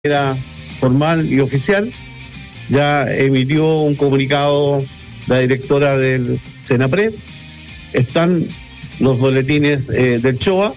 manera formal y oficial. Ya emitió un comunicado la directora del Senapred, están los boletines del CHOA,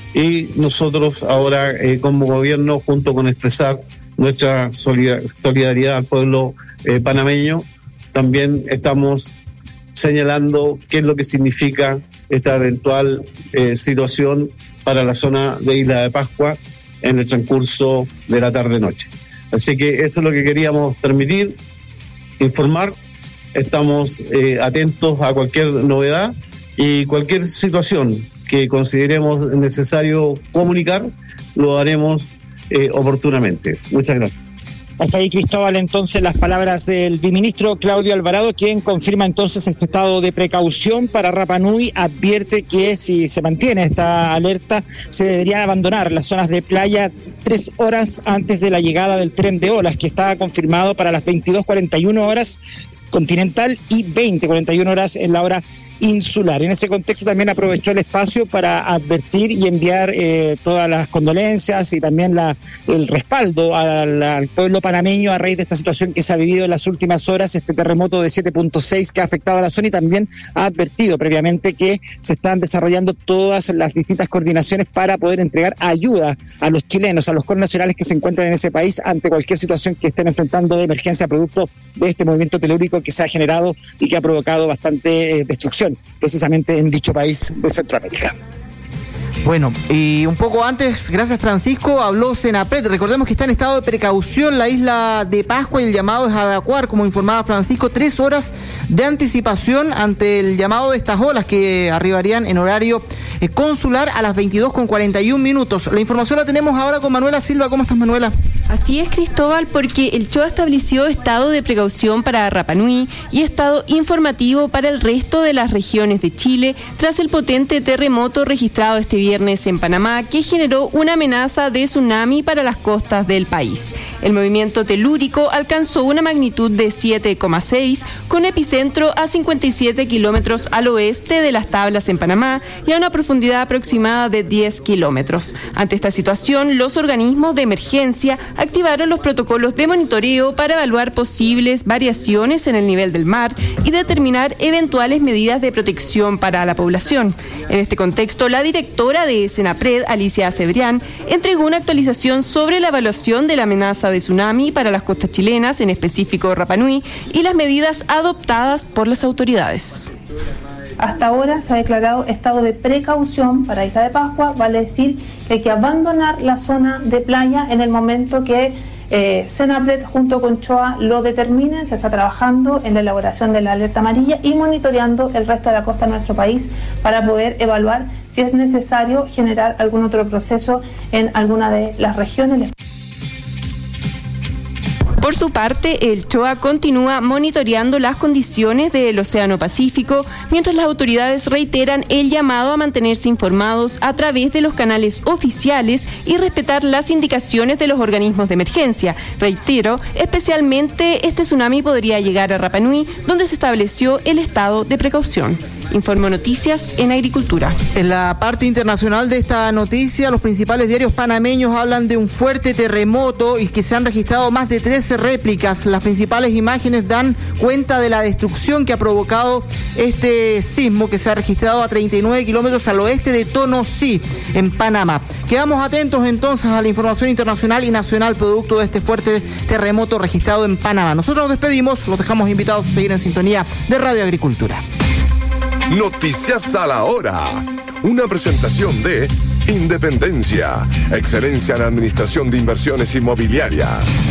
y nosotros ahora como gobierno, junto con expresar nuestra solidaridad al pueblo panameño, también estamos señalando qué es lo que significa esta eventual situación para la zona de Isla de Pascua en el transcurso de la tarde-noche. Así que eso es lo que queríamos transmitir, informar. Estamos atentos a cualquier novedad y cualquier situación que consideremos necesario comunicar, lo haremos oportunamente. Muchas gracias. Hasta ahí, Cristóbal, entonces las palabras del viceministro Claudio Alvarado, quien confirma entonces este estado de precaución para Rapa Nui. Advierte que si se mantiene esta alerta, se deberían abandonar las zonas de playa 3 horas antes de la llegada del tren de olas, que está confirmado para las 22:41 horas continental y 20:41 horas en la hora insular. En ese contexto también aprovechó el espacio para advertir y enviar todas las condolencias y también el respaldo al pueblo panameño a raíz de esta situación que se ha vivido en las últimas horas, este terremoto de 7.6 que ha afectado a la zona, y también ha advertido previamente que se están desarrollando todas las distintas coordinaciones para poder entregar ayuda a los chilenos, a los connacionales que se encuentran en ese país ante cualquier situación que estén enfrentando de emergencia producto de este movimiento telúrico que se ha generado y que ha provocado bastante destrucción precisamente en dicho país de Centroamérica. Bueno, y un poco antes, gracias Francisco, habló Senapred. Recordemos que está en estado de precaución la isla de Pascua y el llamado es a evacuar, como informaba Francisco, 3 horas de anticipación ante el llamado de estas olas que arribarían en horario consular a las 22:41. La información la tenemos ahora con Manuela Silva. ¿Cómo estás, Manuela? Así es, Cristóbal, porque el CHOA estableció estado de precaución para Rapa Nui y estado informativo para el resto de las regiones de Chile tras el potente terremoto registrado este viernes en Panamá, que generó una amenaza de tsunami para las costas del país. El movimiento telúrico alcanzó una magnitud de 7,6 con epicentro a 57 kilómetros al oeste de las Tablas en Panamá y a una profundidad aproximada de 10 kilómetros. Ante esta situación, los organismos de emergencia activaron los protocolos de monitoreo para evaluar posibles variaciones en el nivel del mar y determinar eventuales medidas de protección para la población. En este contexto, la directora de Senapred, Alicia Cebrián, entregó una actualización sobre la evaluación de la amenaza de tsunami para las costas chilenas, en específico Rapa Nui, y las medidas adoptadas por las autoridades. Hasta ahora se ha declarado estado de precaución para Isla de Pascua, vale decir que hay que abandonar la zona de playa en el momento que Senapred junto con CHOA lo determinen. Se está trabajando en la elaboración de la alerta amarilla y monitoreando el resto de la costa de nuestro país para poder evaluar si es necesario generar algún otro proceso en alguna de las regiones. Por su parte, el CHOA continúa monitoreando las condiciones del Océano Pacífico, mientras las autoridades reiteran el llamado a mantenerse informados a través de los canales oficiales y respetar las indicaciones de los organismos de emergencia. Reitero, especialmente este tsunami podría llegar a Rapa Nui, donde se estableció el estado de precaución. Informo Noticias en Agricultura. En la parte internacional de esta noticia, los principales diarios panameños hablan de un fuerte terremoto y que se han registrado más de 13 réplicas. Las principales imágenes dan cuenta de la destrucción que ha provocado este sismo que se ha registrado a 39 kilómetros al oeste de Tonosí, en Panamá. Quedamos atentos entonces a la información internacional y nacional producto de este fuerte terremoto registrado en Panamá. Nosotros nos despedimos, los dejamos invitados a seguir en sintonía de Radio Agricultura. Noticias a la hora. Una presentación de Independencia, excelencia en administración de inversiones inmobiliarias.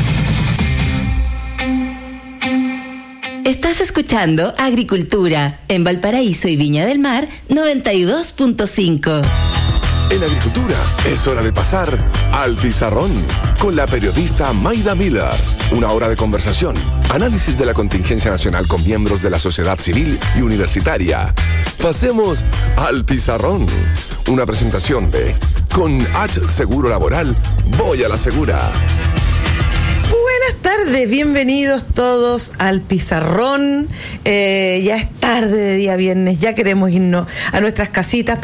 Estás escuchando Agricultura en Valparaíso y Viña del Mar 92.5. En Agricultura es hora de pasar al pizarrón con la periodista Mayda Miller. Una hora de conversación, análisis de la contingencia nacional con miembros de la sociedad civil y universitaria. Pasemos al pizarrón. Una presentación de Con H Seguro Laboral, voy a la segura. Buenas tardes, bienvenidos todos al pizarrón. Ya es tarde de día viernes, ya queremos irnos a nuestras casitas, pero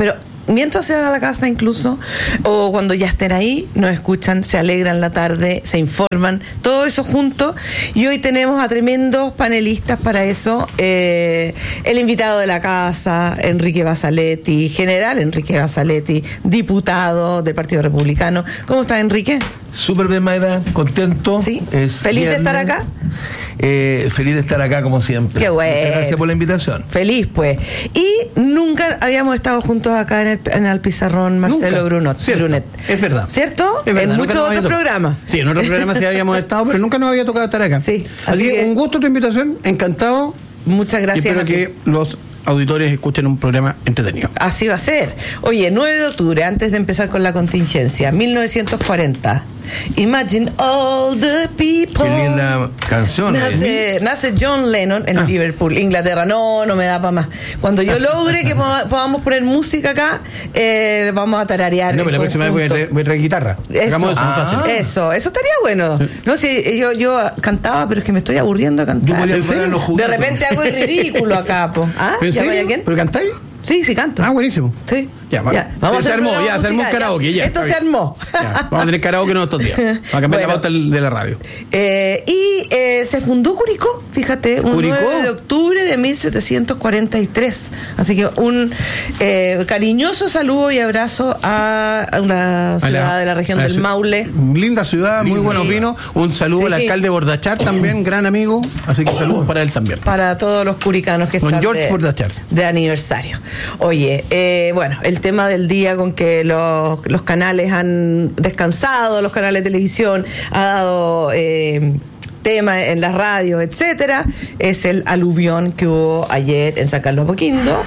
mientras se van a la casa incluso, o cuando ya estén ahí, nos escuchan, se alegran la tarde, se informan, todo eso junto. Y hoy tenemos a tremendos panelistas para eso. El invitado de la casa, Enrique Basaletti, general Enrique Basaletti, diputado del Partido Republicano. ¿Cómo está, Enrique? Súper bien, Maida, contento. ¿Sí? Es ¿Feliz de estar acá? Feliz de estar acá como siempre. Qué bueno. Muchas gracias por la invitación. Feliz, pues. Y nunca habíamos estado juntos acá en el pizarrón, Marcelo Brunet. Es verdad. ¿Cierto? Es verdad, en muchos otros programas. Sí, en otros programas sí habíamos estado, pero nunca nos había tocado estar acá. Sí. Así que un gusto tu invitación, encantado. Muchas gracias. Y espero que los auditores escuchen un programa entretenido. Así va a ser. Oye, 9 de octubre, antes de empezar con la contingencia, 1940. Imagine all the people. Qué linda canción. Nace John Lennon en Liverpool, Inglaterra. No me da para más. Cuando yo logre que podamos poner música acá, vamos a tararear. No, pero la próxima vez voy a traer guitarra. Eso estaría bueno. Sí. No sé, yo cantaba, pero es que me estoy aburriendo a cantar. De repente hago el ridículo acá, po. ¿Ah? ¿En serio? ¿Pero cantáis? Sí, canto. Buenísimo. Sí. Vamos a se armó karaoke. Esto se armó. Vamos a tener karaoke estos días. Vamos a cambiar la pauta de la radio. Y se fundó Curicó, fíjate, un 9 de octubre de 1743. Así que un cariñoso saludo y abrazo a una ciudad de la región del Maule. Linda ciudad, muy buenos vinos. Un saludo al alcalde Bordachar también, gran amigo. Así que saludos para él también. Para todos los curicanos que están George Bordachar. De aniversario. Oye, bueno, el tema del día con que los canales han descansado, los canales de televisión ha dado tema en las radios, etcétera, es el aluvión que hubo ayer en San Carlos Apoquindo,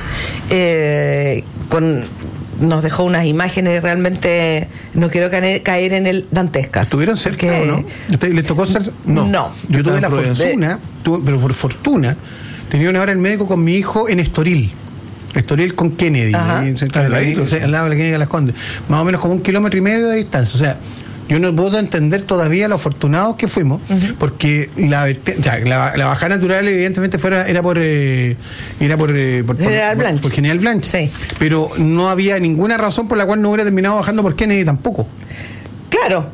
nos dejó unas imágenes realmente, no quiero caer en el dantescas. ¿Estuvieron cerca o no? ¿Les tocó ser? No. Yo tuve la fortuna, pero por fortuna, tenía una hora el médico con mi hijo en Estoril con Kennedy, al lado de la Kennedy de Las Condes, más o menos como 1,5 kilómetros de distancia. O sea, yo no puedo entender todavía lo afortunados que fuimos, porque la bajada natural evidentemente era por General Blanch, sí. Pero no había ninguna razón por la cual no hubiera terminado bajando por Kennedy tampoco. Claro.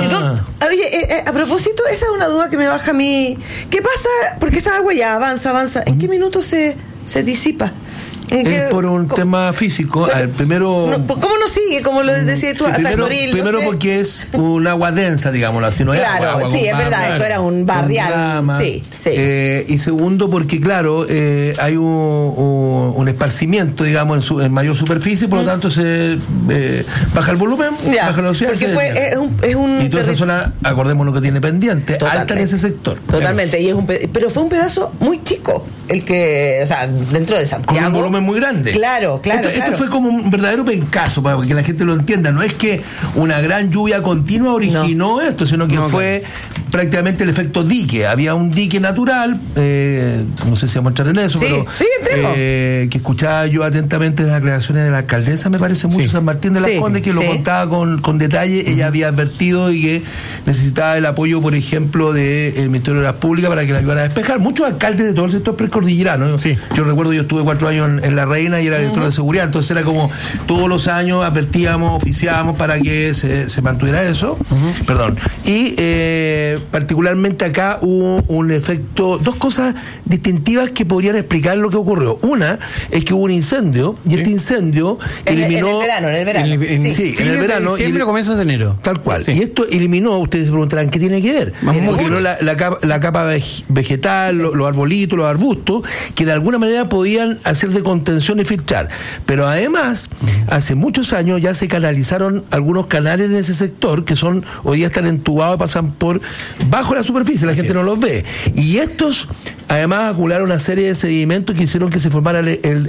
Oye, a propósito, esa es una duda que me baja a mí. ¿Qué pasa? Porque esa agua ya avanza. ¿En qué minuto se disipa? Es por un tema físico. Primero, ¿cómo no sigue? Como lo decías tú, hasta primero porque es un agua densa, digámoslo así, no es agua sí, es verdad, esto era un barrial. Sí. Y segundo porque, claro, hay un esparcimiento, digamos, en mayor superficie, por lo tanto se baja el volumen, baja la velocidad. Porque y toda esa zona, acordemos lo que tiene pendiente, alta en ese sector. Totalmente, pero fue un pedazo muy chico, el que, o sea, dentro de Santiago. Con un volumen muy grande. Claro. Esto fue como un verdadero pencazo, para que la gente lo entienda. No es que una gran lluvia continua originó esto, sino que fue prácticamente el efecto dique. Había un dique natural, no sé si vamos a entrar en eso, pero que escuchaba yo atentamente las declaraciones de la alcaldesa, me parece mucho, San Martín de las Condes, que lo contaba con detalle. Ella había advertido y que necesitaba el apoyo, por ejemplo, del Ministerio de las Públicas para que la ayudara a despejar. Muchos alcaldes de todo el sector precordillerano. Yo recuerdo, yo estuve 4 años en La Reina y era director de seguridad, entonces era como todos los años advertíamos, oficiábamos para que se mantuviera eso. Perdón. Y particularmente acá hubo un efecto, dos cosas distintivas que podrían explicar lo que ocurrió. Una es que hubo un incendio y este incendio eliminó en el verano. En el verano, siempre comienzos de enero. Tal cual. Y esto eliminó, ustedes se preguntarán ¿qué tiene que ver? Eliminó la capa vegetal, los arbolitos, los arbustos, que de alguna manera podían hacer de contención y filtrar. Pero además, hace muchos años ya se canalizaron algunos canales en ese sector que hoy día están entubados y pasan por bajo la superficie, la gente no los ve. Y estos además acumularon una serie de sedimentos que hicieron que se formara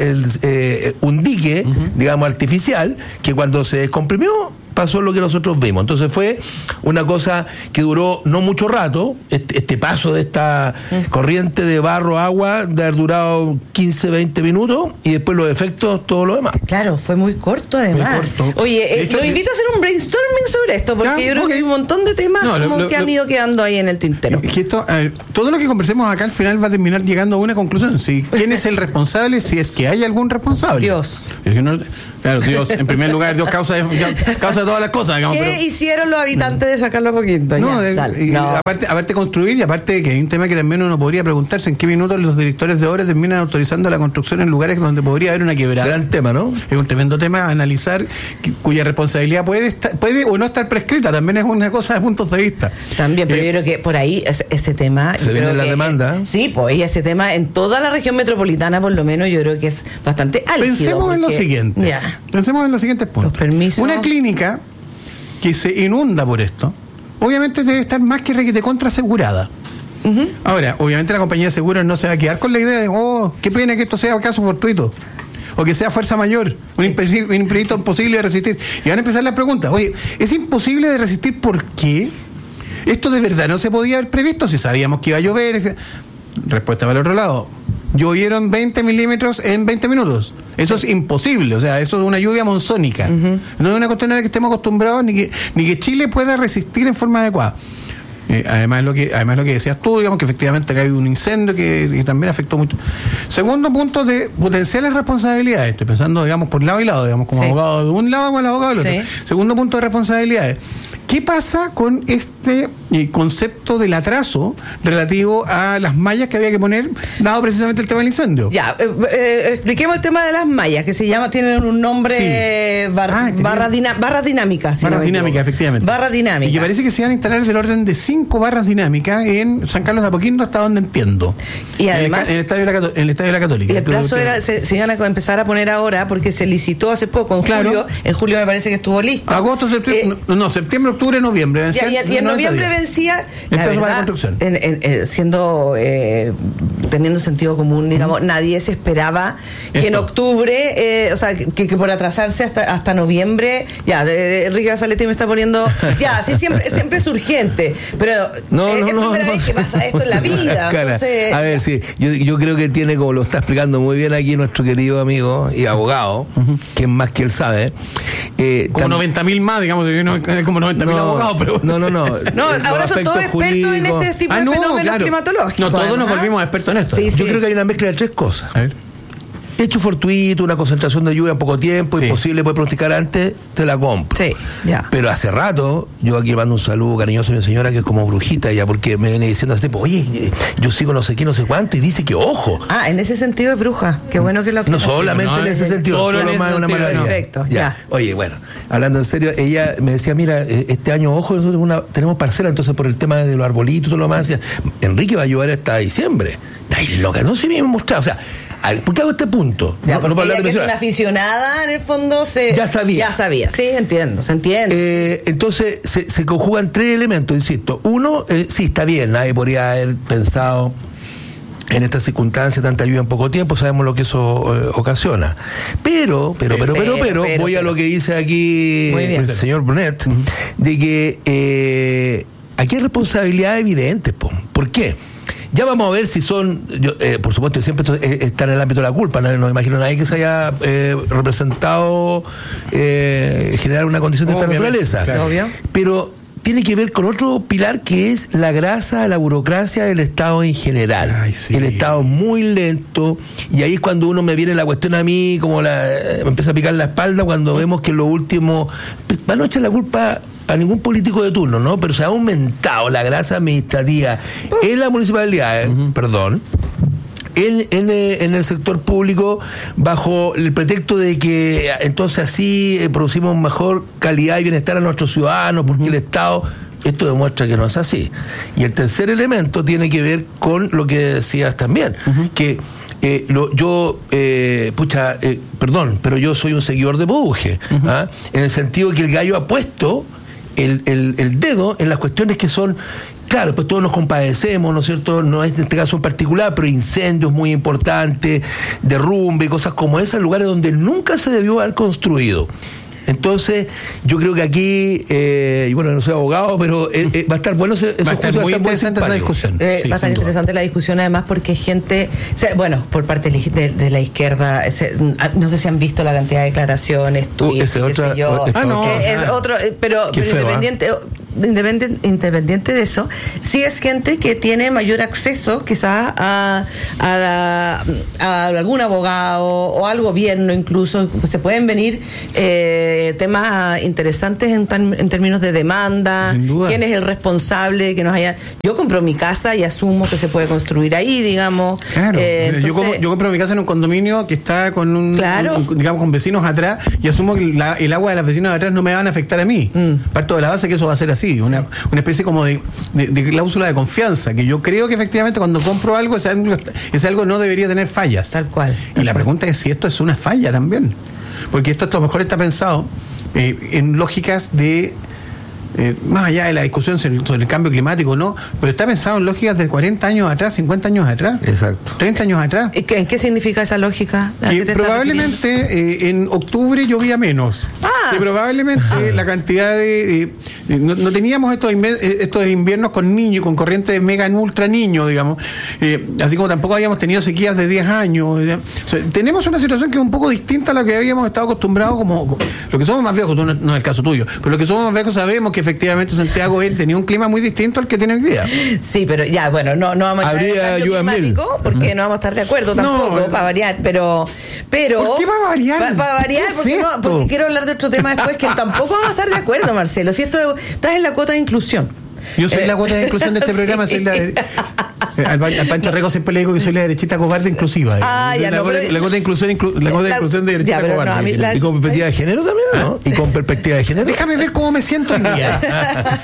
un dique, digamos, artificial, que cuando se descomprimió pasó lo que nosotros vimos. Entonces fue una cosa que duró no mucho rato, este paso de esta corriente de barro agua de haber durado 15, 20 minutos y después los efectos, todo lo demás. Claro, fue muy corto además. Oye, lo invito a hacer un brainstorming sobre esto, porque yo creo que hay un montón de temas que han ido quedando ahí en el tintero. Es que todo lo que conversemos acá al final va a terminar llegando a una conclusión. ¿Quién es el responsable? Si es que hay algún responsable. Dios. Claro, Dios, en primer lugar, Dios causa de todas las cosas, digamos. ¿Qué hicieron los habitantes de sacarlo a poquito? Aparte construir, y aparte que hay un tema que también uno podría preguntarse en qué minutos los directores de obras terminan autorizando la construcción en lugares donde podría haber una quebrada. Gran tema, ¿no? Es un tremendo tema a analizar, cuya responsabilidad puede o no estar prescrita, también es una cosa de puntos de vista. También, pero yo creo que por ahí ese tema... Se viene la demanda. Sí, pues y ese tema en toda la región metropolitana, por lo menos, yo creo que es bastante álgido. Pensemos en lo siguiente. Pensemos en los siguientes puntos. Los permisos. Una clínica que se inunda por esto, obviamente debe estar más que requete contra asegurada. Ahora, obviamente la compañía de seguros no se va a quedar con la idea de, qué pena que esto sea caso fortuito, o que sea fuerza mayor, un imprevisto imposible de resistir. Y van a empezar las preguntas. Oye, ¿es imposible de resistir por qué? ¿Esto de verdad no se podía haber previsto si sabíamos que iba a llover? Respuesta para el otro lado. Llovieron 20 milímetros en 20 minutos. Eso es imposible, o sea, eso es una lluvia monzónica. No es una cuestión a la que estemos acostumbrados ni que Chile pueda resistir en forma adecuada. Además lo que decías tú, digamos que efectivamente hay un incendio que también afectó mucho. Segundo punto de potenciales responsabilidades. Estoy pensando, digamos, por lado y lado, digamos, como abogado de un lado como el abogado del otro. Segundo punto de responsabilidades. ¿Qué pasa con este concepto del atraso relativo a las mallas que había que poner, dado precisamente el tema del incendio? Expliquemos el tema de las mallas, que tienen un nombre, barras dinámicas. Barras dinámicas, efectivamente. Barras dinámicas. Y que parece que se van a instalar del orden de 5 barras dinámicas en San Carlos de Apoquindo, hasta donde entiendo. Y además... En el Estadio de la Católica. Y el plazo se iban a empezar a poner ahora, porque se licitó hace poco, en julio me parece que estuvo listo. Agosto, septiembre, septiembre, octubre, noviembre. Y en noviembre vencía, la verdad, teniendo sentido común, digamos, nadie se esperaba que en octubre, que por atrasarse hasta noviembre, Enrique Basaletti me está poniendo, siempre es urgente, pero es primera vez que pasa esto en la vida. Entonces, a ver, sí, yo creo que tiene, como lo está explicando muy bien aquí nuestro querido amigo y abogado, que es más que él sabe. Como 90.000 más, digamos, como 90.000 abogados, pero... No, ahora son todos expertos en este tipo de fenómenos climatológicos. No, todos nos volvimos expertos en esto. Yo creo que hay una mezcla de 3 cosas. A ver. Hecho fortuito, una concentración de lluvia en poco tiempo, imposible puede pronosticar antes, te la compro. Pero hace rato, yo aquí mando un saludo cariñoso a mi señora, que es como brujita ya, porque me viene diciendo hace tiempo, oye, yo sigo no sé qué, no sé cuánto, y dice que ojo. En ese sentido es bruja, qué bueno que lo... No solamente en ese sentido, todo lo más una maravilla. Perfecto, Oye, bueno, hablando en serio, ella me decía, mira, este año, ojo, nosotros tenemos parcela, entonces por el tema de los arbolitos y todo lo más, decía, Enrique va a llover hasta diciembre. Está ahí loca, no se me ha mostrado, o sea... ¿Por qué hago este punto? Porque ella, que es una aficionada, en el fondo, ya sabía. Sí, entiendo, se entiende. Entonces, se conjugan 3 elementos, insisto. Uno, sí, está bien, nadie podría haber pensado en estas circunstancias tanta lluvia en poco tiempo, sabemos lo que eso ocasiona. Pero, voy a lo que dice aquí el señor Brunet, de que aquí hay responsabilidad evidente. ¿Por qué? Ya vamos a ver si son, por supuesto, siempre esto está en el ámbito de la culpa, no imagino a nadie que se haya representado generar una condición de esta naturaleza. Claro. Pero tiene que ver con otro pilar, que es la grasa, la burocracia del Estado en general. El Estado es muy lento, y ahí es cuando uno me viene la cuestión a mí, me empieza a picar la espalda cuando vemos que lo último, para no echar la culpa a ningún político de turno, ¿no? Pero se ha aumentado la grasa administrativa en la municipalidad, en el sector público, bajo el pretexto de que entonces así producimos mejor calidad y bienestar a nuestros ciudadanos, porque el Estado... Esto demuestra que no es así. Y el tercer elemento tiene que ver con lo que decías también, que perdón, pero yo soy un seguidor de Budge, en el sentido de que el gallo ha puesto el dedo en las cuestiones que son, claro, pues todos nos compadecemos, ¿no es cierto? No es en este caso en particular, pero incendios muy importantes, derrumbe, cosas como esas, lugares donde nunca se debió haber construido. Entonces, yo creo que aquí, y bueno, no soy abogado, pero va a estar bueno va a estar muy interesante esa discusión. Va a estar interesante la discusión, además, porque gente, por parte de la izquierda, no sé si han visto la cantidad de declaraciones, tweets, es otro, pero feo, independiente... independiente de eso, sí es gente que tiene mayor acceso quizás a algún abogado o al gobierno, incluso se pueden venir temas interesantes en términos de demanda, quién es el responsable que nos haya. Yo compro mi casa y asumo que se puede construir ahí, digamos. Claro. Yo compro mi casa en un condominio que está con digamos con vecinos atrás, y asumo que el agua de las vecinas de atrás no me van a afectar a mí. Parto de la base que eso va a ser así, una especie como de cláusula de confianza, que yo creo que efectivamente cuando compro algo, ese algo no debería tener fallas. Tal cual. Y la pregunta es si esto es una falla también, porque esto a lo mejor está pensado en lógicas de más allá de la discusión sobre el cambio climático, ¿no? Pero está pensado en lógicas de 40 años atrás, 50 años atrás. Exacto. 30 años atrás. ¿En qué significa esa lógica? Que probablemente en octubre llovía menos. Que probablemente la cantidad de... no teníamos estos inviernos con niños, con corrientes de mega en ultra niño, digamos. Así como tampoco habíamos tenido sequías de 10 años. O sea, tenemos una situación que es un poco distinta a la que habíamos estado acostumbrados, como lo que somos más viejos, no es el caso tuyo, pero lo que somos más viejos sabemos que efectivamente Santiago tenía un clima muy distinto al que tiene hoy día. Sí, pero ya, bueno, no vamos a estar de climático porque no vamos a estar de acuerdo tampoco, para variar, pero ¿por qué va a variar? Para variar, porque quiero hablar de otro tema después que tampoco vamos a estar de acuerdo, Marcelo. Si estás en la cuota de inclusión. Yo soy la cuota de inclusión de este programa, soy al Pancho Rego siempre le digo que soy la derechita cobarde inclusiva. La cuota de inclusión de derechita cobarde. Y con perspectiva de género también, ¿no? Y con perspectiva de género. Déjame ver cómo me siento hoy día.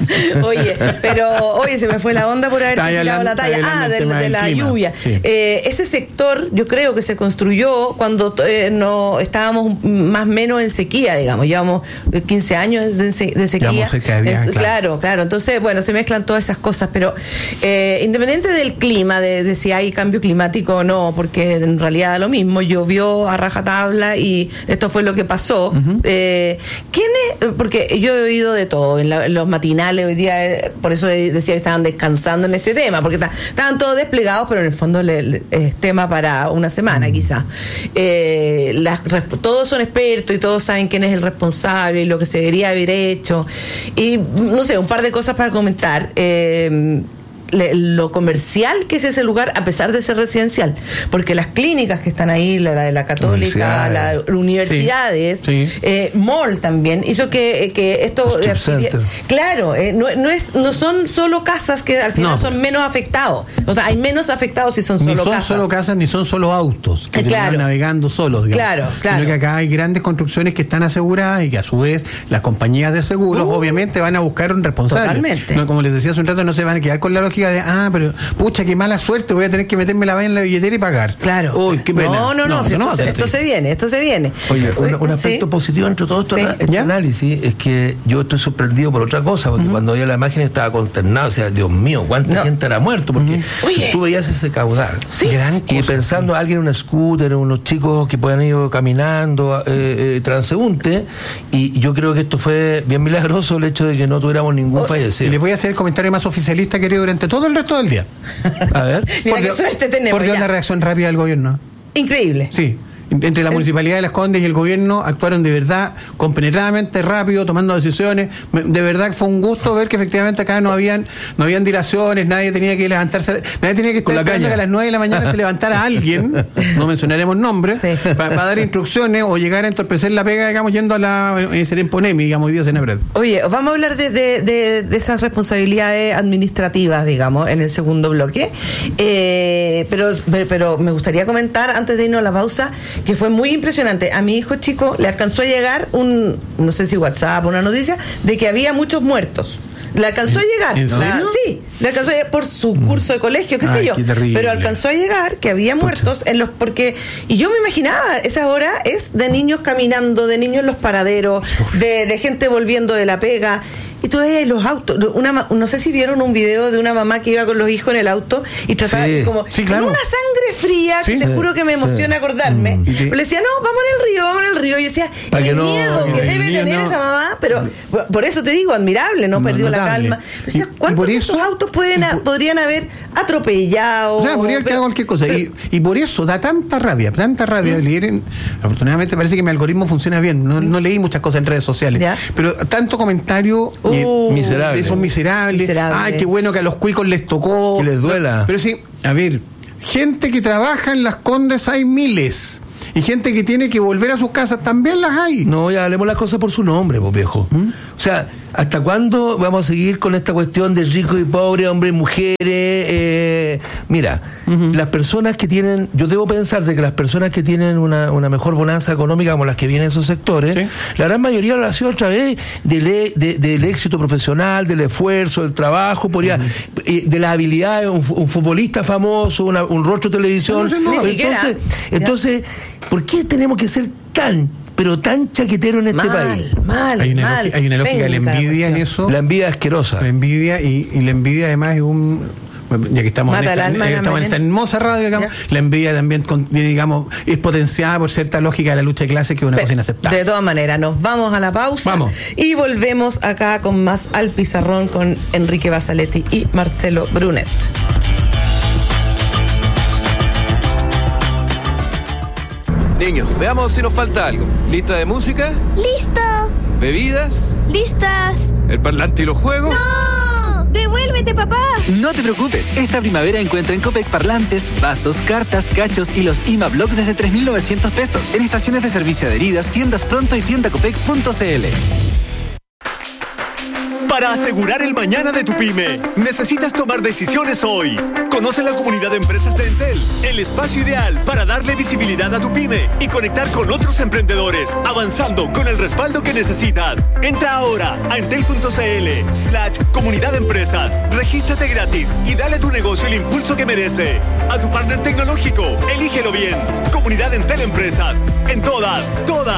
Oye, se me fue la onda por haber tirado la talla. De la lluvia. Sí. Ese sector, yo creo que se construyó cuando no estábamos más o menos en sequía, digamos. Llevamos 15 años de sequía. Llevamos cerca de 10, claro. Entonces, bueno, se mezclan todas esas cosas, pero independiente del clima, de si hay cambio climático o no, porque en realidad da lo mismo, llovió a rajatabla y esto fue lo que pasó. Porque yo he oído de todo en los matinales hoy día, por eso decía que estaban descansando en este tema, porque estaban todos desplegados, pero en el fondo es tema para una semana quizás. Todos son expertos y todos saben quién es el responsable y lo que se debería haber hecho, y no sé, un par de cosas para comentar. Lo comercial que es ese lugar, a pesar de ser residencial, porque las clínicas que están ahí, la de la Católica, las universidades, mall también, hizo que esto claro, no son solo casas que al final son menos afectados, o sea, hay menos afectados si son solo casas. Ni son solo casas, ni son solo autos que van navegando solos, digamos. Claro. Sino que acá hay grandes construcciones que están aseguradas y que a su vez las compañías de seguros obviamente van a buscar un responsable. Totalmente. No, como les decía hace un rato, no se van a quedar con la lógica de pero pucha, qué mala suerte, voy a tener que meterme la valla en la billetera y pagar. Claro. Uy, qué pena. Esto se viene. Oye, un aspecto positivo entre todo este análisis es que yo estoy sorprendido por otra cosa, porque cuando veía la imagen estaba consternado, o sea, Dios mío, cuánta gente era muerto, porque tú veías ese caudal. Y pensando a alguien en un scooter, unos chicos que puedan ir caminando, transeúnte, y yo creo que esto fue bien milagroso el hecho de que no tuviéramos ningún fallecido. Y les voy a hacer el comentario más oficialista, querido, durante todo el resto del día. A ver. Mira qué suerte tenemos. Por Dios, la reacción rápida del gobierno. Increíble. Sí. Entre la Municipalidad de Las Condes y el gobierno actuaron de verdad, compenetradamente rápido, tomando decisiones. De verdad fue un gusto ver que efectivamente acá no habían dilaciones, nadie tenía que levantarse, nadie tenía que estar esperando que a las 9 de la mañana se levantara alguien, no mencionaremos nombres, para dar instrucciones o llegar a entorpecer la pega, digamos, yendo en ese tiempo NEMI, digamos, hoy día Senapred. Oye, vamos a hablar de esas responsabilidades administrativas, digamos, en el segundo bloque. Pero me gustaría comentar, antes de irnos a la pausa, que fue muy impresionante. A mi hijo chico le alcanzó a llegar no sé si WhatsApp o una noticia, de que había muchos muertos. Le alcanzó a llegar. ¿En serio? Sí, le alcanzó a llegar por su curso de colegio, qué sé yo. Pero alcanzó a llegar que había muertos y yo me imaginaba, esa hora es de niños caminando, de niños en los paraderos, de gente volviendo de la pega. Y tú veías los autos, no sé si vieron un video de una mamá que iba con los hijos en el auto y trataba con una sangre fría, que te juro que me emociona acordarme. Le decía, no, vamos en el río. Yo decía, el miedo que debe tener esa mamá, pero por eso te digo, admirable, no perdió la calma. Decía, ¿cuántos de esos autos podrían haber atropellado? O sea, podría haber quedado cualquier cosa. Y por eso da tanta rabia. Afortunadamente parece que mi algoritmo funciona bien. No leí muchas cosas en redes sociales. ¿Ya? Pero tanto comentario miserable. Esos miserables. Ay, qué bueno que a los cuicos les tocó. Que les duela. Pero sí, a ver, gente que trabaja en Las Condes hay miles. Y gente que tiene que volver a sus casas también las hay. No, ya hablemos las cosas por su nombre, pues, viejo. O sea, ¿hasta cuándo vamos a seguir con esta cuestión de ricos y pobres, hombres y mujeres? Mira, las personas que tienen, yo debo pensar de que las personas que tienen una mejor bonanza económica, como las que vienen en esos sectores, la gran mayoría lo ha sido a través del éxito profesional, del esfuerzo, del trabajo, de las habilidades, un futbolista famoso, un rostro de televisión. Entonces, ¿por qué tenemos que ser tan chaquetero en este país? Hay una lógica de la envidia en eso. La envidia asquerosa. La envidia y la envidia además es ya que estamos en esta hermosa radio, digamos, la envidia también es potenciada por cierta lógica de la lucha de clases, que es una cosa inaceptable. De todas maneras, nos vamos a la pausa. Y volvemos acá con más Al Pizarrón con Enrique Basaletti y Marcelo Brunet. Niños, veamos si nos falta algo. ¿Lista de música? ¡Listo! ¿Bebidas? ¡Listas! ¿El parlante y los juegos? ¡No! ¡Devuélvete, papá! No te preocupes, esta primavera encuentra en Copec parlantes, vasos, cartas, cachos y los IMA Block desde 3.900 pesos. En estaciones de servicio adheridas, tiendas Pronto y tiendacopec.cl. Para asegurar el mañana de tu pyme, necesitas tomar decisiones hoy. Conoce la comunidad de empresas de Entel, el espacio ideal para darle visibilidad a tu pyme y conectar con otros emprendedores, avanzando con el respaldo que necesitas. Entra ahora a entel.cl/comunidad de empresas. Regístrate gratis y dale a tu negocio el impulso que merece. A tu partner tecnológico, elígelo bien. Comunidad Entel Empresas. En todas.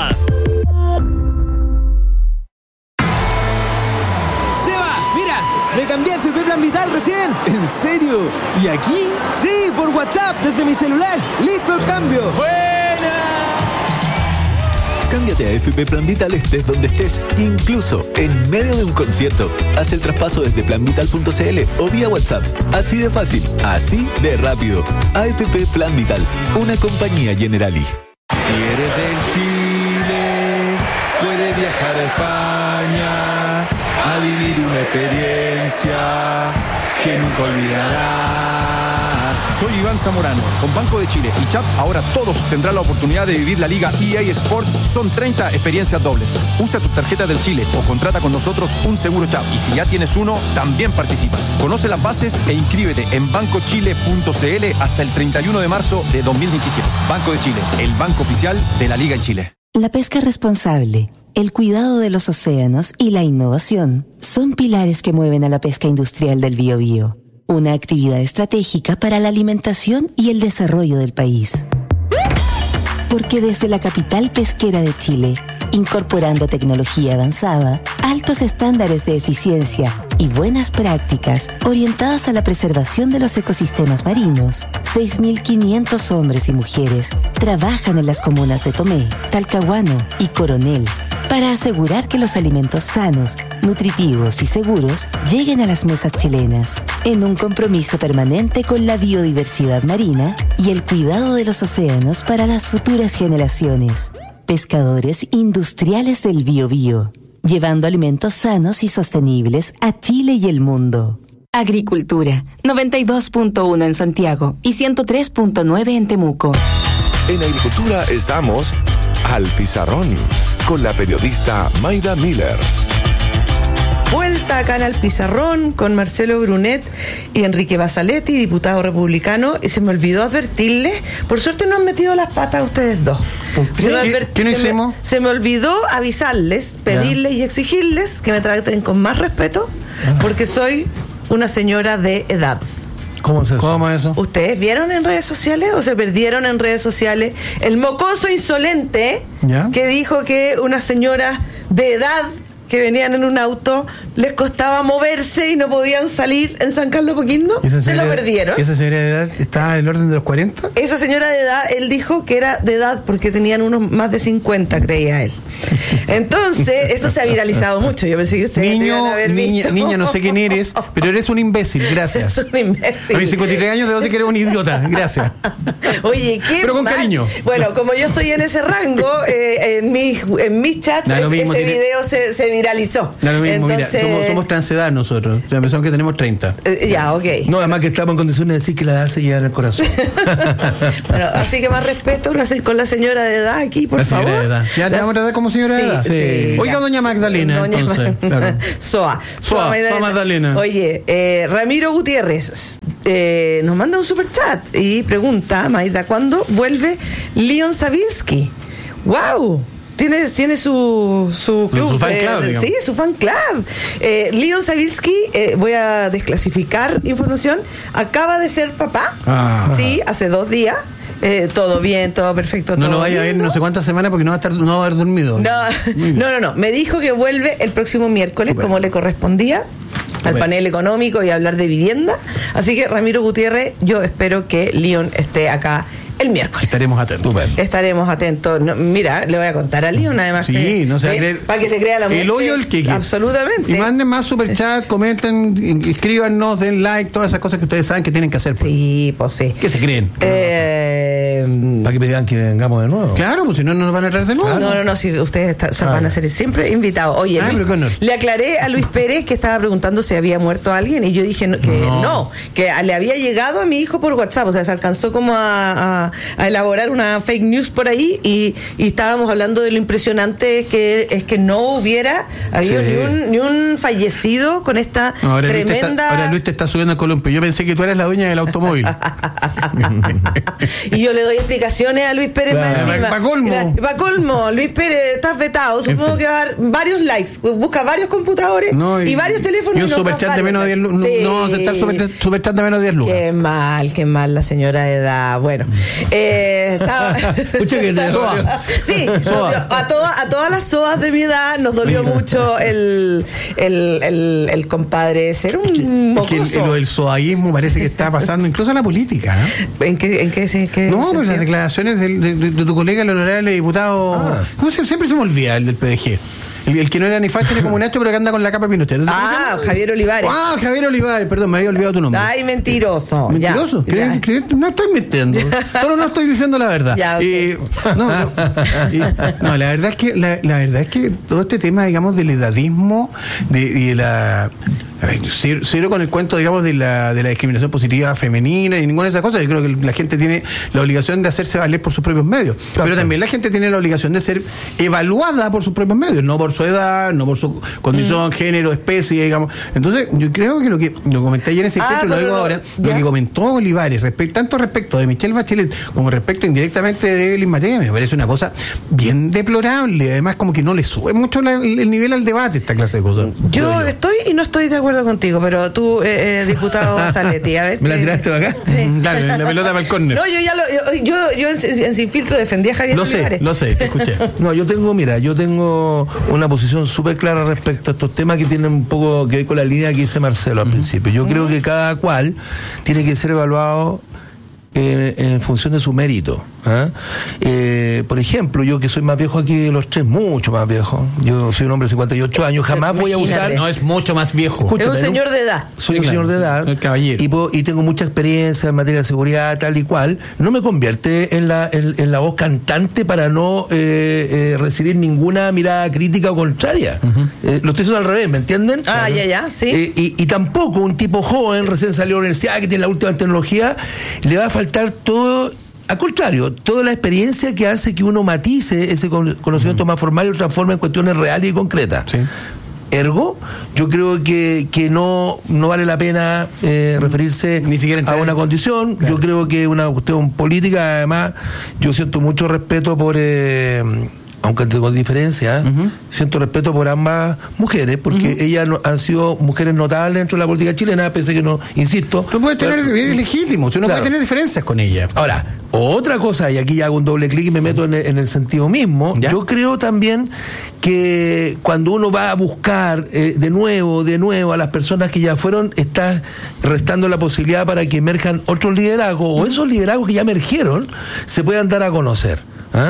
Me cambié a FP Plan Vital recién. ¿En serio? ¿Y aquí? Sí, por WhatsApp, desde mi celular. ¡Listo el cambio! ¡Buena! Cámbiate a FP Plan Vital estés donde estés, incluso en medio de un concierto. Haz el traspaso desde planvital.cl o vía WhatsApp. Así de fácil, así de rápido. AFP Plan Vital, una compañía Generali. Si eres del Chile, puedes viajar a España a vivir una experiencia que nunca olvidarás. Soy Iván Zamorano. Con Banco de Chile y CHAP, ahora todos tendrán la oportunidad de vivir la Liga EA Sport. Son 30 experiencias dobles. Usa tu tarjeta del Chile o contrata con nosotros un seguro CHAP. Y si ya tienes uno, también participas. Conoce las bases e inscríbete en bancochile.cl hasta el 31 de marzo de 2027. Banco de Chile, el banco oficial de la Liga en Chile. La pesca responsable, el cuidado de los océanos y la innovación son pilares que mueven a la pesca industrial del Biobío, una actividad estratégica para la alimentación y el desarrollo del país. Porque desde la capital pesquera de Chile, incorporando tecnología avanzada, altos estándares de eficiencia y buenas prácticas orientadas a la preservación de los ecosistemas marinos, 6.500 hombres y mujeres trabajan en las comunas de Tomé, Talcahuano y Coronel para asegurar que los alimentos sanos, nutritivos y seguros lleguen a las mesas chilenas, en un compromiso permanente con la biodiversidad marina y el cuidado de los océanos para las futuras generaciones. Pescadores industriales del Biobío, llevando alimentos sanos y sostenibles a Chile y el mundo. Agricultura, 92.1 en Santiago y 103.9 en Temuco. En Agricultura estamos Al Pizarrón, con la periodista Mayda Miller. Vuelta acá en Al Pizarrón con Marcelo Brunet y Enrique Basaletti, diputado republicano. Y se me olvidó advertirles, por suerte no han metido las patas ustedes dos. ¿Qué no hicimos? Se me olvidó avisarles, pedirles y exigirles que me traten con más respeto, porque soy una señora de edad. ¿Cómo es eso? ¿Cómo es eso? ¿Ustedes vieron en redes sociales o se perdieron en redes sociales el mocoso insolente que dijo que una señora de edad que venían en un auto, les costaba moverse y no podían salir en San Carlos Apoquindo, se lo perdieron. ¿Esa señora de edad está en el orden de los 40? Esa señora de edad, él dijo que era de edad porque tenían unos más de 50, creía él. Entonces, esto se ha viralizado mucho. Yo pensé que ustedes debían haber visto. Niña, no sé quién eres, pero eres un imbécil, gracias. Es un imbécil. A mis 53 años debo de que eres un idiota, gracias. Oye, ¿qué? Pero con cariño. Bueno, como yo estoy en ese rango, en mis chats, ese video se viralizó. No, lo mismo, entonces, mira, somos transedad nosotros. Ya pensamos que tenemos 30. Ya, ok. No, además que estamos en condiciones de decir que la edad se lleva en el corazón. Bueno, así que más respeto con la señora de edad aquí, por favor. La señora de edad. ¿Ya te vamos a tratar como señora de edad? Sí. Oiga, doña Magdalena, entonces. Claro. Soa Magdalena. Oye, Ramiro Gutiérrez nos manda un superchat y pregunta, Maida, ¿cuándo vuelve Leon Savinsky? ¡Wow! Tiene su club. Su fan club, digamos. Sí, su fan club. Leon Savinsky, voy a desclasificar información, acaba de ser papá. Sí, hace 2 días. Todo bien, todo perfecto. No todo lo vaya a ver no sé cuántas semanas porque no va a haber dormido. No. Me dijo que vuelve el próximo miércoles, como le correspondía al panel económico y hablar de vivienda. Así que, Ramiro Gutiérrez, yo espero que Leon esté acá el miércoles. Estaremos atentos. No, mira, le voy a contar a Leon, además. Sí, no se va a creer. Para que se crea la mujer. El hoyo, el que absolutamente. Y manden más superchat, comenten, escríbanos, den like, todas esas cosas que ustedes saben que tienen que hacer. Sí, pues sí. ¿Qué se creen? Para que me digan que vengamos de nuevo. Claro, pues si no nos van a traer de nuevo. No, si ustedes van a ser siempre invitados. Oye, le aclaré a Luis Pérez que estaba preguntando si había muerto alguien y yo dije que le había llegado a mi hijo por WhatsApp, o sea, se alcanzó como a elaborar una fake news por ahí y estábamos hablando de lo impresionante que es que no hubiera habido ni un fallecido con esta tremenda... Ahora Luis te está subiendo al columpio. Yo pensé que tú eras la dueña del automóvil. Y yo le doy explicaciones a Luis Pérez más encima. Para colmo, Luis Pérez, estás vetado. Supongo que va a dar varios likes. Busca varios computadores y varios teléfonos. Y un superchat de menos de 10 lucas. No vamos a aceptar superchat de menos de 10 lucas. Qué mal la señora de edad. Bueno, a todas las SOAs de mi edad nos dolió mucho el compadre ser un mocoso. Lo del soaísmo parece que está pasando incluso en la política. ¿En qué no, pues las declaraciones de tu colega, el honorable diputado. ¿Cómo siempre se me olvida el del PDG? El que no era ni facho ni comunacho, pero que anda con la capa Pinochet. Javier Olivares. Javier Olivares, perdón, me había olvidado tu nombre. Ay, mentiroso. ¿Mentiroso? Ya. No estoy mintiendo. Solo no estoy diciendo la verdad. Ya, okay. La verdad es que todo este tema, digamos, del edadismo y la... A ver, cero con el cuento, digamos, de la discriminación positiva femenina y ninguna de esas cosas. Yo creo que la gente tiene la obligación de hacerse valer por sus propios medios. Claro. Pero también la gente tiene la obligación de ser evaluada por sus propios medios, no por su edad, no por su condición, género, especie, digamos. Entonces, yo creo que lo comenté ayer en ese encuentro, lo digo ahora, lo que comentó Olivares, tanto respecto de Michelle Bachelet como respecto indirectamente de Evelyn Matei, me parece una cosa bien deplorable. Además, como que no le sube mucho el nivel al debate esta clase de cosas. Yo estoy y no estoy de acuerdo contigo, pero tú, diputado Saletti, a ver. ¿Me la tiraste para acá? Sí. Claro, la pelota para el córner. No, yo en Sin Filtro defendí a Javier Olivares. Lo sé, te escuché. No, yo tengo una posición súper clara respecto a estos temas que tienen un poco que ver con la línea que dice Marcelo al principio. Yo creo que cada cual tiene que ser evaluado en función de su mérito. Por ejemplo, yo que soy más viejo aquí de los tres, mucho más viejo, yo soy un hombre de 58 años, jamás voy a usar... No, es mucho más viejo. Escúchame, es un señor de edad. Soy un señor de edad, el caballero. Y tengo mucha experiencia en materia de seguridad, tal y cual. No me convierte en la voz cantante para no recibir ninguna mirada crítica o contraria. Lo estoy haciendo al revés, ¿me entienden? Sí. Y tampoco un tipo joven, recién salió de la universidad, que tiene la última tecnología, le va a faltar todo. Al contrario, toda la experiencia que hace que uno matice ese conocimiento más formal y lo transforme en cuestiones reales y concretas. Sí. Ergo, yo creo que no vale la pena referirse ni siquiera a una condición. Claro. Yo creo que es una cuestión política. Además, yo siento mucho respeto por... aunque con diferencia, siento respeto por ambas mujeres, porque ellas han sido mujeres notables dentro de la política chilena, pese que no, insisto... Tú puedes tener, es legítimo, uno puede tener diferencias con ella. Ahora, otra cosa, y aquí ya hago un doble clic y me meto en el sentido mismo, yo creo también que cuando uno va a buscar de nuevo a las personas que ya fueron, está restando la posibilidad para que emerjan otros liderazgos, o esos liderazgos que ya emergieron, se puedan dar a conocer.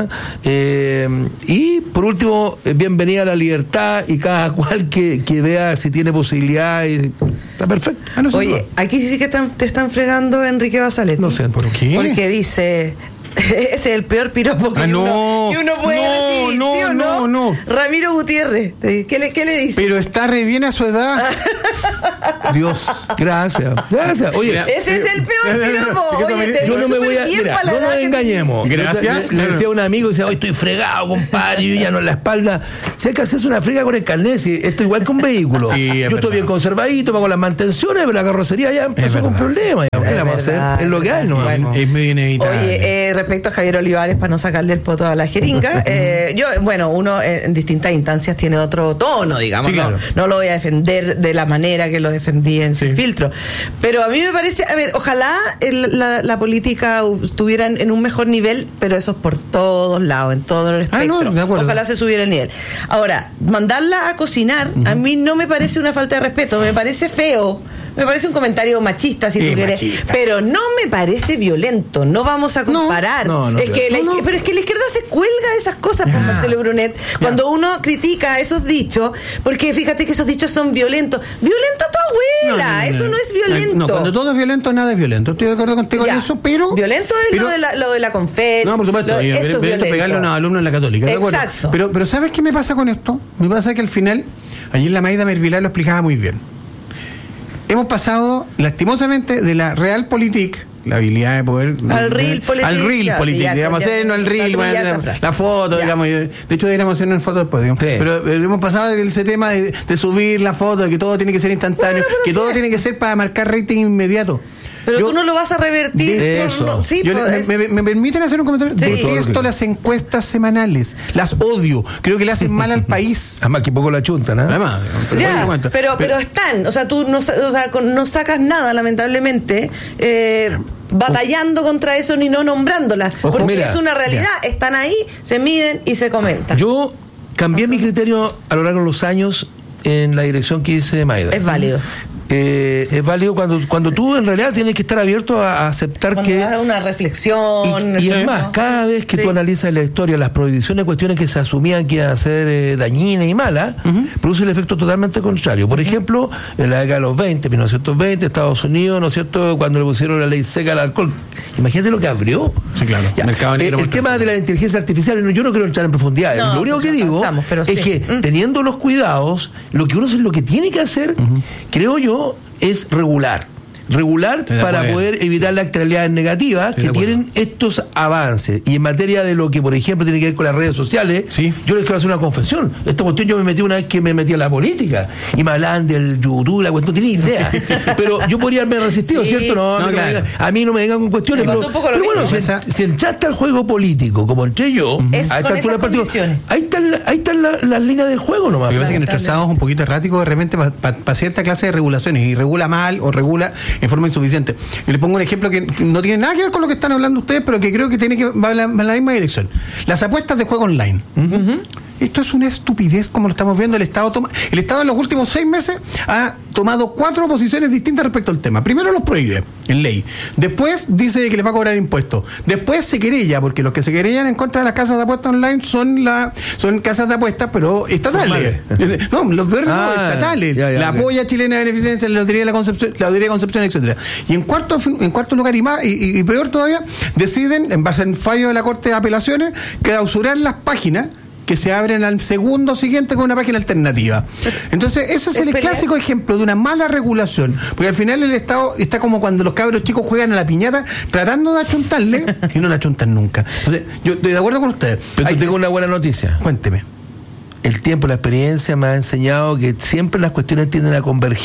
Y por último, bienvenida a la libertad, y cada cual que vea si tiene posibilidades. Está perfecto. Oye, aquí sí que te están fregando Enrique Basaletti. No sé, ¿por qué? Porque dice... Ese es el peor piropo que uno puede recibir, ¿sí o no? No. Ramiro Gutiérrez, ¿qué le dice? Pero está re bien a su edad. Dios. Gracias. Oye, ese es el peor piropo. Oye, yo no me voy a... Mira, no nos engañemos. Gracias. Le decía a un amigo, decía, hoy estoy fregado, compadre, yo ya no en la espalda. Si hay que hacerse una frega con el carnet, si esto igual que un vehículo. Sí, yo estoy bien conservadito, pago las mantenciones, pero la carrocería ya empezó con problemas. ¿Qué le vamos a hacer? Es lo que hay, ¿no? Bueno, es medio inevitable. Oye, respecto a Javier Olivares, para no sacarle el poto a la jeringa, uno en distintas instancias tiene otro tono, digamos. Sí, claro. No lo voy a defender de la manera que lo defendí en Sin Filtro. Pero a mí me parece, ojalá la política estuviera en un mejor nivel, pero eso es por todos lados, en todo el espectro. Ojalá se subiera el nivel. Ahora, mandarla a cocinar, a mí no me parece una falta de respeto, me parece feo. Me parece un comentario machista, si tú quieres, pero no me parece violento. No vamos a comparar. Pero es que la izquierda se cuelga de esas cosas, por Marcelo Brunet, cuando uno critica esos dichos, porque fíjate que esos dichos son violentos. ¡Violento tu abuela! Eso no es violento. No, cuando todo es violento, nada es violento. Estoy de acuerdo contigo en eso, pero... Violento es lo de la Confed. No, por supuesto. Eso es violento pegarle a unos alumnos en la Católica. ¿De acuerdo? Exacto. Pero ¿sabes qué me pasa con esto? Me pasa que al final, ayer la Maida Mervilar lo explicaba muy bien. Hemos pasado, lastimosamente, de la realpolitik, la habilidad de poder... Al realpolitik, digamos, hacernos el reel, la foto, digamos. De hecho, deberíamos hacernos en foto después, digamos. Pero hemos pasado de ese tema de subir la foto, de que todo tiene que ser instantáneo, que todo tiene que ser para marcar rating inmediato. Pero tú no lo vas a revertir. Me permiten hacer un comentario. Detesto las encuestas semanales. Las odio. Creo que le hacen mal al país. Además, que poco la chuntan, ¿eh? Además. Pero están. O sea, tú no sacas nada, lamentablemente, batallando contra eso ni no nombrándolas. Porque es una realidad. Están ahí, se miden y se comentan. Yo cambié mi criterio a lo largo de los años en la dirección que hice Maida. Es válido. Es válido cuando tú en realidad tienes que estar abierto a aceptar cuando que... una reflexión. Y es más, cada vez que tú analizas la historia, las prohibiciones, cuestiones que se asumían que iban a ser dañinas y malas, produce el efecto totalmente contrario. Por ejemplo, en la década de los 1920, Estados Unidos, ¿no es cierto?, cuando le pusieron la ley seca al alcohol. Imagínate lo que abrió. Sí, claro. El tema de la inteligencia artificial, yo no quiero entrar en profundidad. Lo único que digo es que teniendo los cuidados, lo que tiene que hacer, creo yo, es regular para poder evitar las externalidades negativas que tienen estos avances. Y en materia de lo que, por ejemplo, tiene que ver con las redes sociales, yo les quiero hacer una confesión. Esta cuestión yo me metí una vez que me metí a la política y me hablaban del YouTube, la cuestión, no tenía idea. Pero yo podría haberme resistido, ¿cierto? A mí no me vengan con cuestiones. Pero bueno, si entraste al juego político, como entré yo, a esta altura del partido, ahí están las líneas del juego nomás. Lo que pasa es que nuestro Estado es un poquito errático de repente para cierta clase de regulaciones, y regula mal o regula en forma insuficiente. Y le pongo un ejemplo que no tiene nada que ver con lo que están hablando ustedes, pero que creo que va en la misma dirección. Las apuestas de juego online. Esto es una estupidez como lo estamos viendo. El Estado en los últimos 6 meses ha tomado 4 posiciones distintas respecto al tema. Primero los prohíbe en ley. Después dice que les va a cobrar impuestos. Después se querella, porque los que se querellan en contra de las casas de apuestas online son casas de apuestas, pero estatales. No, los peores estatales. La Polla Chilena de Beneficencia, la Lotería de Concepción, etcétera. Y en cuarto lugar y peor todavía, deciden, en base al fallo de la Corte de Apelaciones, clausurar las páginas que se abren al segundo siguiente con una página alternativa. Entonces, ese es el clásico ejemplo de una mala regulación, porque al final el Estado está como cuando los cabros chicos juegan a la piñata tratando de achuntarle y no la achuntan nunca. Entonces, yo estoy de acuerdo con ustedes. Pero tengo una buena noticia. Cuénteme. El tiempo, la experiencia me ha enseñado que siempre las cuestiones tienden a converger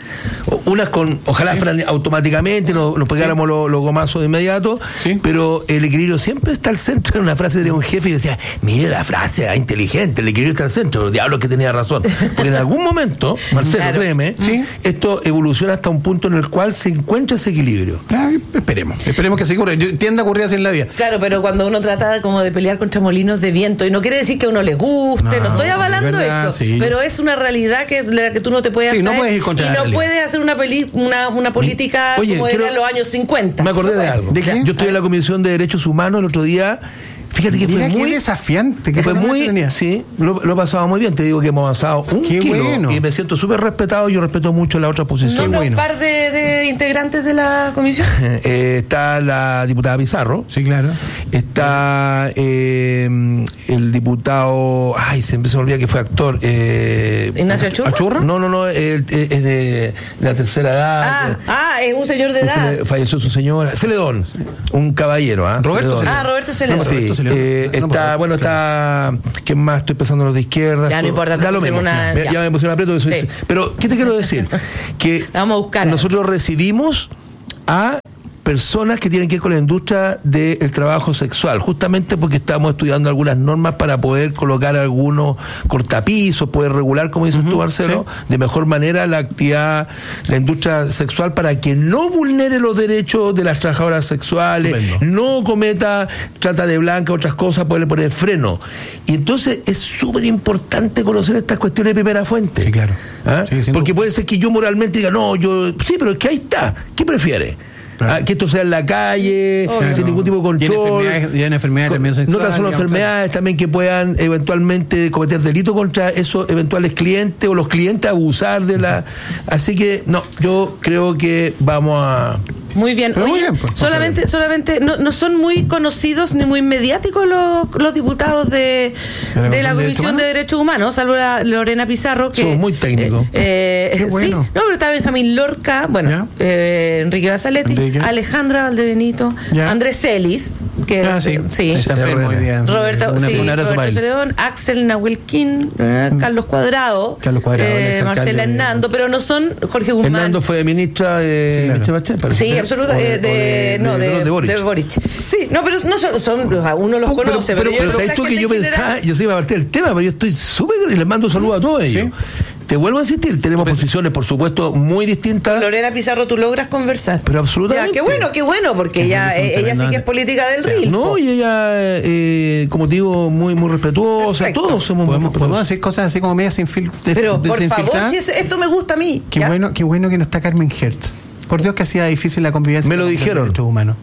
unas ojalá fueran automáticamente, nos pegáramos los gomazos de inmediato, pero el equilibrio siempre está al centro. Era una frase de un jefe y decía, mire la frase, inteligente, el equilibrio está al centro. Diablo que tenía razón. Porque en algún momento, Marcelo, créeme, esto evoluciona hasta un punto en el cual se encuentra ese equilibrio. Esperemos que se ocurra. Tiende a ocurrir así en la vida. Claro, pero cuando uno trata como de pelear contra molinos de viento, y no quiere decir que a uno le guste, no estoy avalando eso, pero es una realidad de la que tú no te puedes hacer, no puedes ir contra y no puedes hacer una política como era en los años 50. Me acordé de algo. Yo estoy en la Comisión de Derechos Humanos el otro día. Fíjate que fue muy desafiante. Fue muy, sí, lo he pasado muy bien. Te digo que hemos avanzado un kilo y me siento súper respetado. Yo respeto mucho la otra posición. ¿No un par de integrantes de la comisión? Está la diputada Pizarro. Sí, claro. Está el diputado, se me olvida que fue actor. ¿Ignacio Achurra? No, es de la tercera edad. Es un señor de edad. Falleció su señora. Celedón, un caballero. Roberto Celedón. Sí. Está, ¿qué más? Estoy pensando en los de izquierda. Ya no importa. Da lo mismo. Ya me puse un aprieto. Pero, ¿qué te quiero decir? Que vamos a buscar. Nosotros recibimos a personas que tienen que ver con la industria del trabajo sexual, justamente porque estamos estudiando algunas normas para poder colocar algunos cortapisos, poder regular, como dices tú, Marcelo, de mejor manera la industria sexual para que no vulnere los derechos de las trabajadoras sexuales, no cometa trata de blanca, otras cosas, poderle poner freno. Y entonces es súper importante conocer estas cuestiones de primera fuente. Sí, claro. Porque puede ser que yo moralmente diga, sí, pero es que ahí está. ¿Qué prefiere? Que esto sea en la calle, sin ningún tipo de control. Y en enfermedades también sexuales. No tan solo enfermedades, también que puedan eventualmente cometer delito contra esos eventuales clientes o los clientes abusar de la. Así que, yo creo que vamos a. Muy bien. Oye, solamente no son muy conocidos ni muy mediáticos los diputados de la Comisión de Derechos Humanos, salvo la Lorena Pizarro, que somos muy técnicos. Qué bueno. Sí, pero está Benjamín Lorca, Enrique Basaletti, Alejandra Valdebenito, Andrés Celis, que está enfermo hoy día. Roberto Celedón, Axel Nahuelquín, Carlos Cuadrado, Marcela Hernando, pero no son Jorge Guzmán. Hernando fue ministra de Sí, absolutamente. De Boric. Sí, pero no son uno los conoce. Pero sabes tú que yo pensaba, yo sí iba a partir del tema, pero yo estoy súper y les mando saludos a todos ellos. Te vuelvo a insistir, tenemos posiciones, por supuesto, muy distintas. Lorena Pizarro, tú logras conversar. Pero absolutamente. Qué bueno, porque ella sí que es política del RIL. No, y ella, como te digo, muy respetuosa. Perfecto. Todos somos podemos hacer cosas así como media sin filtro. Pero, por favor, si esto me gusta a mí. Qué bueno que no está Carmen Hertz. Por Dios que hacía difícil la convivencia. Me lo dijeron.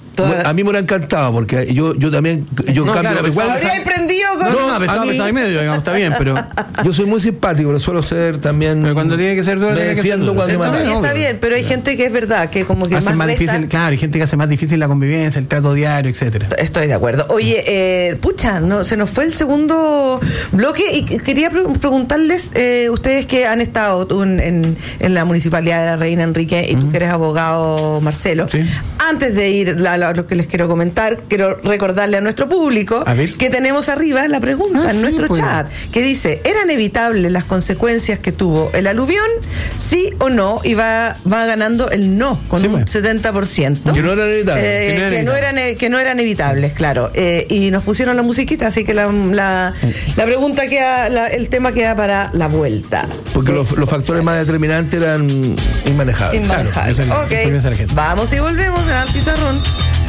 A mí me hubiera encantado porque yo también cambio. Claro, igual habría aprendido con. Pesado y medio, digamos, está bien, pero yo soy muy simpático, pero suelo ser también. Pero cuando tiene que ser duro, me defiendo cuando me matan. Está bien, pero hay gente que es verdad que como que hace más difícil, claro, hay gente que hace más difícil la convivencia, el trato diario, etcétera. Estoy de acuerdo. Oye, se nos fue el segundo bloque y quería preguntarles, ustedes que han estado en la municipalidad de la Reina Enrique y tú que eres abogado, Marcelo, antes de ir a lo que les quiero comentar, quiero recordarle a nuestro público que tenemos arriba la pregunta en nuestro chat, que dice, ¿eran evitables las consecuencias que tuvo el aluvión? ¿Sí o no? Y va ganando el no, con un 70%. Que no eran evitables. Que no eran evitables, claro. Y nos pusieron la musiquita, así que la pregunta queda, el tema queda para la vuelta. Porque los factores más determinantes eran inmanejables. Claro, vamos y volvemos al pizarrón.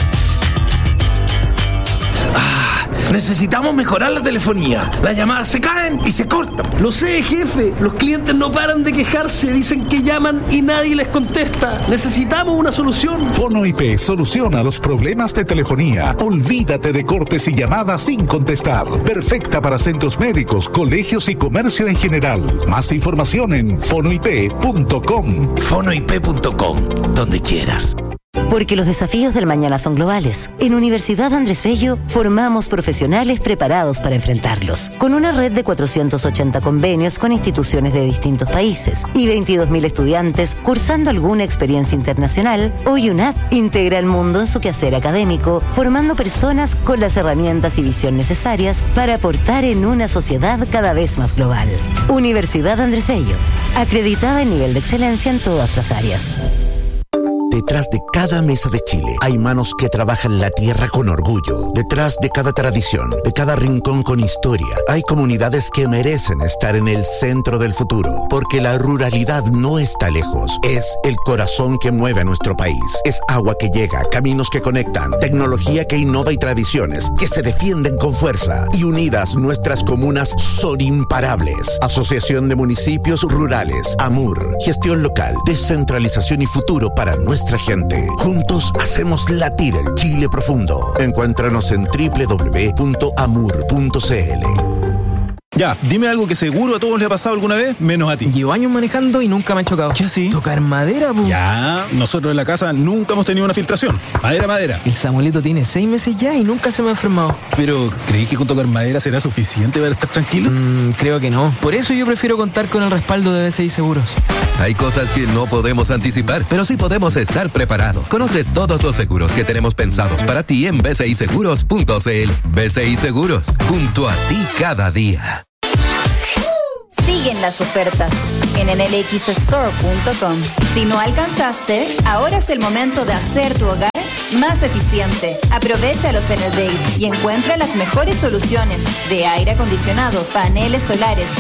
Necesitamos mejorar la telefonía. Las llamadas se caen y se cortan. Lo sé, jefe. Los clientes no paran de quejarse. Dicen que llaman y nadie les contesta. Necesitamos una solución. Fono IP soluciona los problemas de telefonía. Olvídate de cortes y llamadas sin contestar. Perfecta para centros médicos, colegios y comercio en general. Más información en fonoip.com. Fonoip.com, donde quieras. Porque los desafíos del mañana son globales. En Universidad Andrés Bello formamos profesionales preparados para enfrentarlos. Con una red de 480 convenios con instituciones de distintos países y 22.000 estudiantes cursando alguna experiencia internacional, hoy UNAP integra el mundo en su quehacer académico, formando personas con las herramientas y visión necesarias para aportar en una sociedad cada vez más global. Universidad Andrés Bello, acreditada en nivel de excelencia en todas las áreas. Detrás de cada mesa de Chile hay manos que trabajan la tierra con orgullo. Detrás de cada tradición, de cada rincón con historia, hay comunidades que merecen estar en el centro del futuro. Porque la ruralidad no está lejos. Es el corazón que mueve a nuestro país. Es agua que llega, caminos que conectan, tecnología que innova y tradiciones que se defienden con fuerza. Y unidas, nuestras comunas son imparables. Asociación de Municipios Rurales, AMUR. Gestión local, descentralización y futuro para nuestra gente. Juntos hacemos latir el Chile profundo. Encuéntranos en www.amur.cl. Ya, dime algo que seguro a todos les ha pasado alguna vez, menos a ti. Llevo años manejando y nunca me he chocado. ¿Qué así? Tocar madera, po. Ya, nosotros en la casa nunca hemos tenido una filtración. Madera. El Samuelito tiene 6 meses ya y nunca se me ha enfermado. Pero, ¿crees que con tocar madera será suficiente para estar tranquilo? Creo que no. Por eso yo prefiero contar con el respaldo de BCI Seguros. Hay cosas que no podemos anticipar, pero sí podemos estar preparados. Conoce todos los seguros que tenemos pensados para ti en bciseguros.cl. BCI Seguros, junto a ti cada día. Siguen las ofertas en nlxstore.com. Si no alcanzaste, ahora es el momento de hacer tu hogar más eficiente. Aprovecha los Enel Days y encuentra las mejores soluciones de aire acondicionado, paneles solares,